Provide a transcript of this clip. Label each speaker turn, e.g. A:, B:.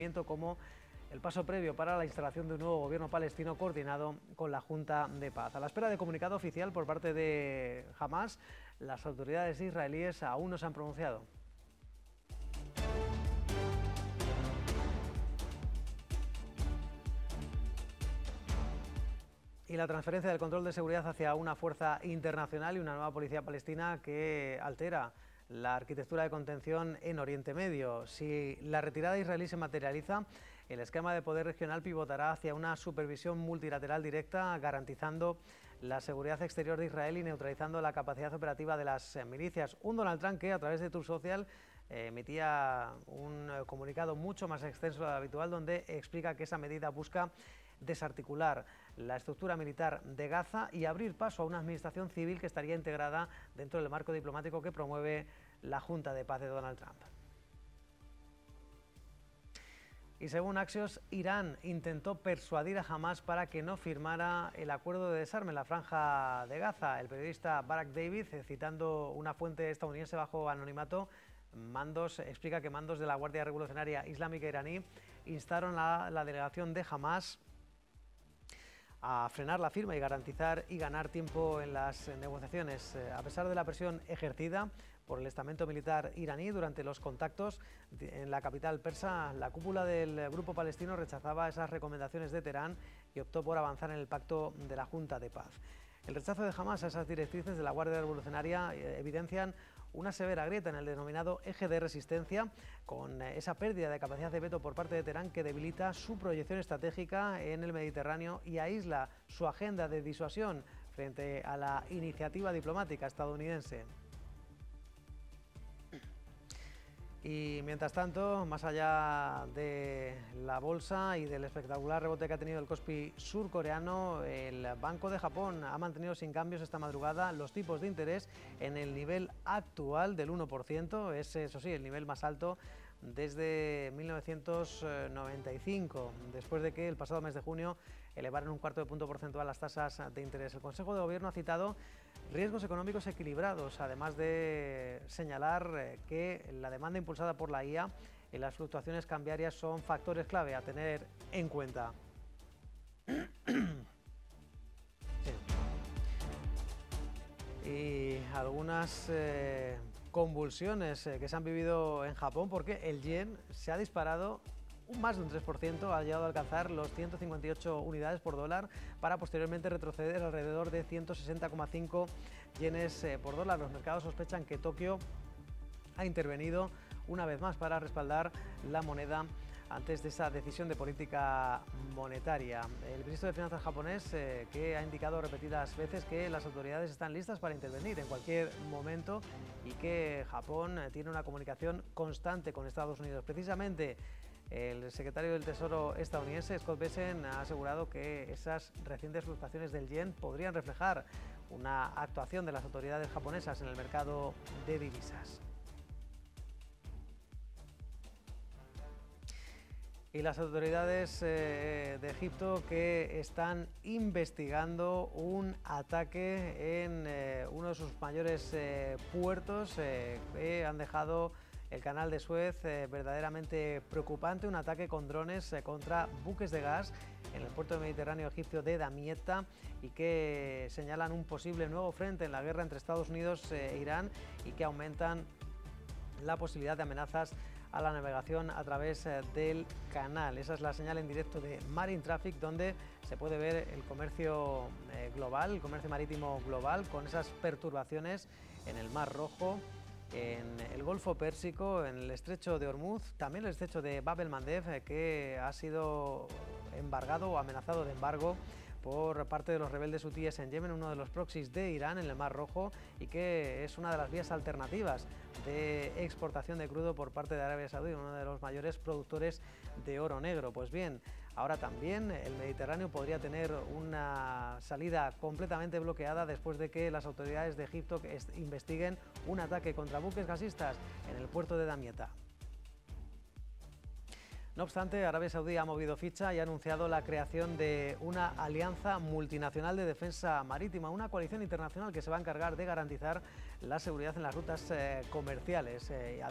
A: como el paso previo para la instalación de un nuevo gobierno palestino coordinado con la Junta de Paz. A la espera de comunicado oficial por parte de Hamás, las autoridades israelíes aún no se han pronunciado. Y la transferencia del control de seguridad hacia una fuerza internacional y una nueva policía palestina que altera la arquitectura de contención en Oriente Medio. Si la retirada israelí se materializa, el esquema de poder regional pivotará hacia una supervisión multilateral directa, garantizando la seguridad exterior de Israel y neutralizando la capacidad operativa de las milicias. Un Donald Trump que, a través de Truth Social, emitía un comunicado mucho más extenso de lo habitual, donde explica que esa medida busca desarticular la estructura militar de Gaza y abrir paso a una administración civil que estaría integrada dentro del marco diplomático que promueve la Junta de Paz de Donald Trump. Y según Axios, Irán intentó persuadir a Hamás para que no firmara el acuerdo de desarme en la franja de Gaza. El periodista Barak David, citando una fuente estadounidense bajo anonimato, explica que mandos de la Guardia Revolucionaria Islámica iraní instaron a la delegación de Hamás a frenar la firma y garantizar y ganar tiempo en las negociaciones. A pesar de la presión ejercida por el estamento militar iraní durante los contactos en la capital persa, la cúpula del grupo palestino rechazaba esas recomendaciones de Teherán y optó por avanzar en el pacto de la Junta de Paz. El rechazo de Hamás a esas directrices de la Guardia Revolucionaria evidencian una severa grieta en el denominado eje de resistencia, con esa pérdida de capacidad de veto por parte de Teherán que debilita su proyección estratégica en el Mediterráneo y aísla su agenda de disuasión frente a la iniciativa diplomática estadounidense. Y mientras tanto, más allá de la bolsa y del espectacular rebote que ha tenido el Kospi surcoreano, el Banco de Japón ha mantenido sin cambios esta madrugada los tipos de interés en el nivel actual del 1%, es eso sí, el nivel más alto desde 1995, después de que el pasado mes de junio elevaron un cuarto de punto porcentual las tasas de interés. El Consejo de Gobierno ha citado riesgos económicos equilibrados, además de señalar que la demanda impulsada por la IA y las fluctuaciones cambiarias son factores clave a tener en cuenta. Y algunas convulsiones que se han vivido en Japón porque el yen se ha disparado más de un 3%, ha llegado a alcanzar los 158 unidades por dólar para posteriormente retroceder alrededor de 160,5 yenes por dólar. Los mercados sospechan que Tokio ha intervenido una vez más para respaldar la moneda antes de esa decisión de política monetaria. El ministro de Finanzas japonés que ha indicado repetidas veces que las autoridades están listas para intervenir en cualquier momento y que Japón tiene una comunicación constante con Estados Unidos. Precisamente el secretario del Tesoro estadounidense, Scott Bessent, ha asegurado que esas recientes fluctuaciones del yen podrían reflejar una actuación de las autoridades japonesas en el mercado de divisas. Y las autoridades de Egipto que están investigando un ataque en uno de sus mayores puertos que han dejado el canal de Suez verdaderamente preocupante, un ataque con drones contra buques de gas en el puerto mediterráneo egipcio de Damietta y que señalan un posible nuevo frente en la guerra entre Estados Unidos e Irán y que aumentan la posibilidad de amenazas a la navegación a través del canal. Esa es la señal en directo de Marine Traffic, donde se puede ver el comercio global, el comercio marítimo global, con esas perturbaciones en el Mar Rojo, en el Golfo Pérsico, en el Estrecho de Hormuz, también el Estrecho de Bab el-Mandeb, que ha sido embargado o amenazado de embargo por parte de los rebeldes hutíes en Yemen, uno de los proxies de Irán en el Mar Rojo, y que es una de las vías alternativas de exportación de crudo por parte de Arabia Saudí, uno de los mayores productores de oro negro. Pues bien, ahora también el Mediterráneo podría tener una salida completamente bloqueada después de que las autoridades de Egipto investiguen un ataque contra buques gasistas en el puerto de Damietta. No obstante, Arabia Saudí ha movido ficha y ha anunciado la creación de una alianza multinacional de defensa marítima, una coalición internacional que se va a encargar de garantizar la seguridad en las rutas comerciales.